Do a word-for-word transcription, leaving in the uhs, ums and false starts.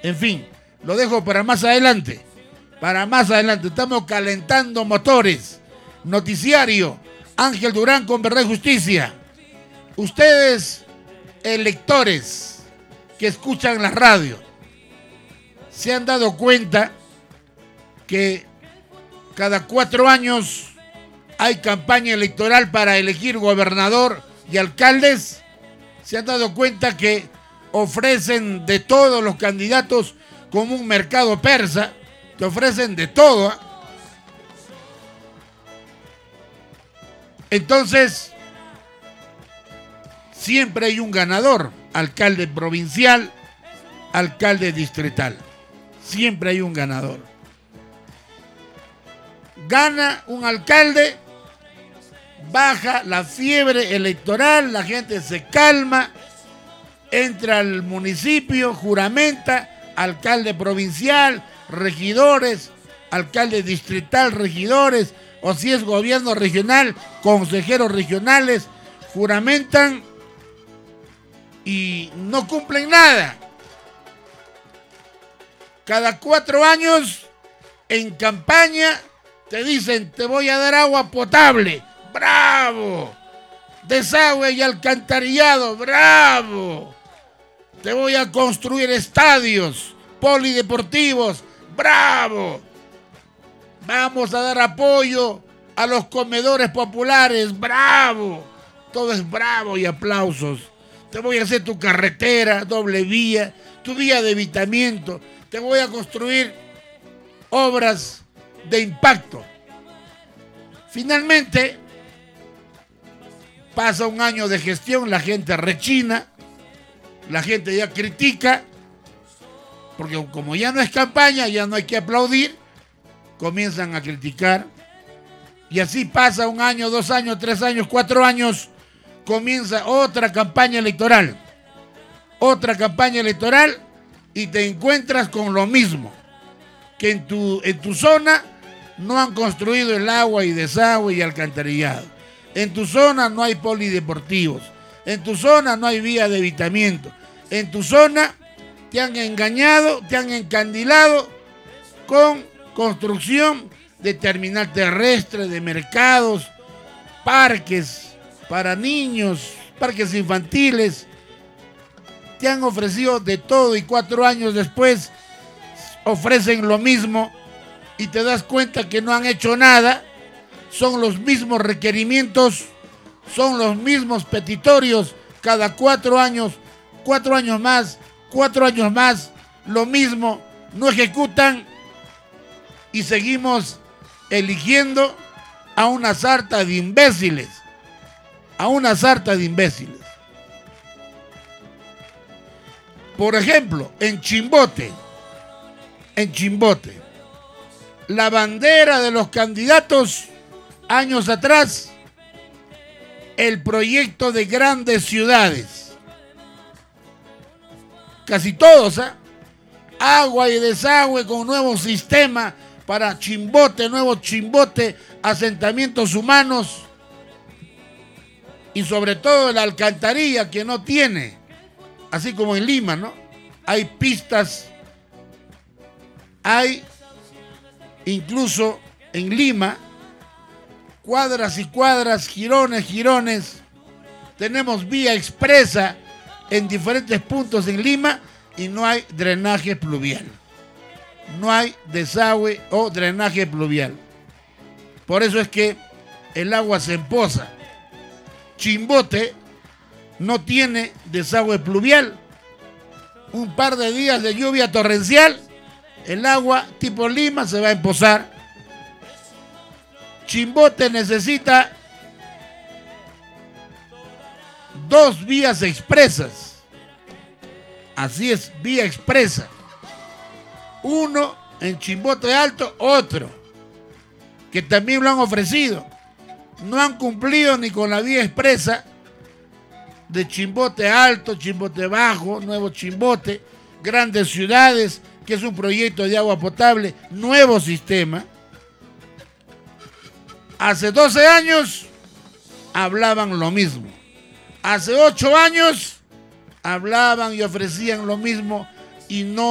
En fin, lo dejo para más adelante. Para más adelante. Estamos calentando motores. Noticiario. Ángel Durán con Verdad y Justicia. Ustedes, electores que escuchan la radio, se han dado cuenta que cada cuatro años hay campaña electoral para elegir gobernador y alcaldes. Se han dado cuenta que ofrecen de todos los candidatos como un mercado persa. Te ofrecen de todo, ¿eh? Entonces, siempre hay un ganador, alcalde provincial, alcalde distrital. Siempre hay un ganador. Gana un alcalde, baja la fiebre electoral, la gente se calma, entra al municipio, juramenta, alcalde provincial, regidores, alcalde distrital, regidores, o si es gobierno regional, consejeros regionales, juramentan y no cumplen nada. Cada cuatro años en campaña te dicen: te voy a dar agua potable, bravo, desagüe y alcantarillado, bravo, te voy a construir estadios polideportivos, bravo, vamos a dar apoyo a los comedores populares, bravo, todo es bravo y aplausos. Te voy a hacer tu carretera, doble vía, tu vía de evitamiento, te voy a construir obras de impacto. Finalmente, pasa un año de gestión, la gente rechina, la gente ya critica, porque como ya no es campaña, ya no hay que aplaudir, comienzan a criticar, y así pasa un año, dos años, tres años, cuatro años, comienza otra campaña electoral, otra campaña electoral, y te encuentras con lo mismo, que en tu, en tu zona no han construido el agua y desagüe y alcantarillado, en tu zona no hay polideportivos, en tu zona no hay vía de evitamiento, en tu zona te han engañado, te han encandilado con construcción de terminal terrestre, de mercados, parques para niños, parques infantiles. Te han ofrecido de todo y cuatro años después ofrecen lo mismo y te das cuenta que no han hecho nada. Son los mismos requerimientos, son los mismos petitorios cada cuatro años, cuatro años más, cuatro años más, lo mismo, no ejecutan y seguimos eligiendo a una sarta de imbéciles, a una sarta de imbéciles. Por ejemplo, en Chimbote, en Chimbote, la bandera de los candidatos años atrás, el proyecto de grandes ciudades. Casi todos, ¿eh? Agua y desagüe con nuevo sistema para Chimbote, nuevo Chimbote, asentamientos humanos y sobre todo la alcantarilla que no tiene, así como en Lima, ¿no? Hay pistas, hay incluso en Lima cuadras y cuadras, jirones, jirones. Tenemos vía expresa en diferentes puntos en Lima y no hay drenaje pluvial. No hay desagüe o drenaje pluvial. Por eso es que el agua se empoza. Chimbote no tiene desagüe pluvial. Un par de días de lluvia torrencial, el agua tipo Lima se va a empozar. Chimbote necesita dos vías expresas. Así es, vía expresa. Uno en Chimbote Alto, otro, que también lo han ofrecido. No han cumplido ni con la vía expresa de Chimbote Alto, Chimbote Bajo, Nuevo Chimbote, grandes ciudades, que es un proyecto de agua potable, nuevo sistema. Hace doce años hablaban lo mismo. Hace ocho años hablaban y ofrecían lo mismo y no